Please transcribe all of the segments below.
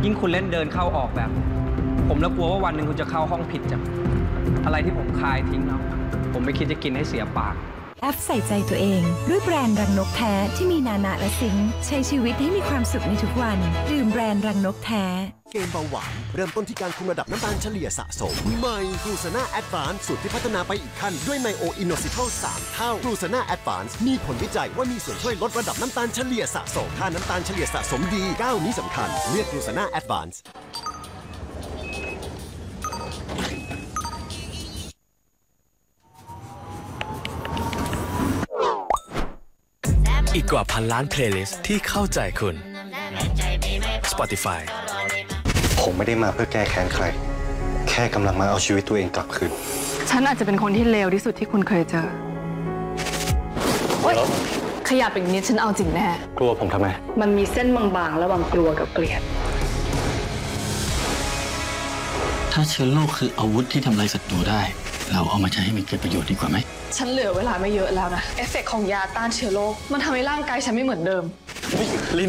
ยิ่งคุณเล่นเดินเข้าออกแบบผมแล้วกลัวว่าวันหนึ่งคุณจะเข้าห้องผิดจากอะไรที่ผมคายทิ้งแล้วผมไม่คิดจะกินให้เสียปากแอปใส่ใจตัวเองด้วยแบรนด์รังนกแท้ที่มีนานะและซิงค์ใช้ชีวิตให้มีความสุขในทุกวันดื่มแบรนด์รังนกแท้เกมเบาหวานเริ่มต้นที่การคุมระดับน้ำตาลเฉลี่ยสะสมใหม่กลูซาน่าแอดวานซ์สูตรที่พัฒนาไปอีกขั้นด้วยไมโออินโนซิทัล3 เท่ากลูซาน่าแอดวานซ์มีผลวิจัยว่ามีส่วนช่วยลดระดับน้ำตาลเฉลี่ยสะสมถ้าน้ำตาลเฉลี่ยสะสมดีก้าวนี้สำคัญเลือกกลูซาน่าแอดวานซ์อีกกว่าพันล้านเพลย์ลิสต์ที่เข้าใจคุณ Spotify ผมไม่ได้มาเพื่อแก้แค้นใครแค่กำลังมาเอาชีวิตตัวเองกลับคืนฉันอาจจะเป็นคนที่เลวที่สุดที่คุณเคยเจอขยับอย่างนี้ฉันเอาจริงแน่กลัวผมทำไมมันมีเส้นบางๆระหว่างกลัวกับเกลียดถ้าเชื้อโรคคืออาวุธที่ทำลายศัตรูได้เราเอามาใช้ให้มันเกิดประโยชน์ดีกว่าไหมฉันเหลือเวลาไม่เยอะแล้วนะเอฟเฟกต์ของยาต้านเชื้อโรคมันทำให้ร่างกายฉันไม่เหมือนเดิมลิน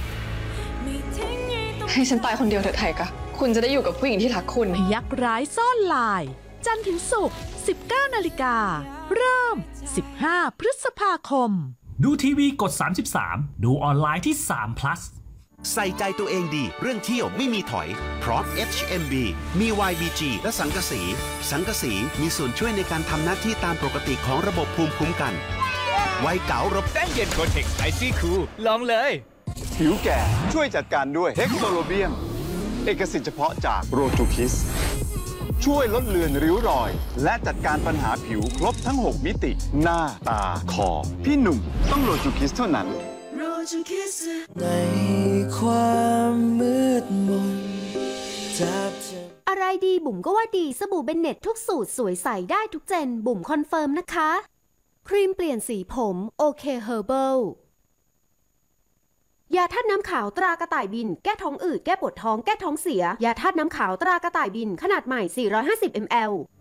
ให้ฉันตายคนเดียวเถอะไทยกะคุณจะได้อยู่กับผู้หญิงที่รักคุณยักษ์ร้ายซ่อนลายจันทร์ถึงศุกร์ 19 นาฬิกาเริ่ม 15 พฤษภาคมดูทีวีกด 33 ดูออนไลน์ที่3 plus ใส่ใจตัวเองดีเรื่องเที่ยวไม่มีถอยเพราะ HMB มี YBG และสังกะสีมีส่วนช่วยในการทำหน้าที่ตามปกติของระบบภูมิคุ้มกันไวเก๋ารบแป้งเย็นโคเทคไอซี่คูลลองเลยผิวแก่ช่วยจัดการด้วยเฮกโซโลเบียมเอกสิทธิ์เฉพาะจากโรจูคิสช่วยลดเลือนริ้วรอยและจัดการปัญหาผิวครบทั้ง6มิติหน้าตาคอพี่หนุ่มต้องโรจูคิสเท่านั้นในความมืดมนอะไรดีบุ๋มก็ว่าดีสบู่เบนเน็ตทุกสูตรสวยใสได้ทุกเจนบุ๋มคอนเฟิร์มนะคะครีมเปลี่ยนสีผมโอเคเฮอร์เบิลยาธาตุน้ำขาวตรากระต่ายบินแก้ท้องอืดแก้ปวดท้องแก้ท้องเสียยาธาตุน้ำขาวตรากระต่ายบินขนาดใหม่450 ml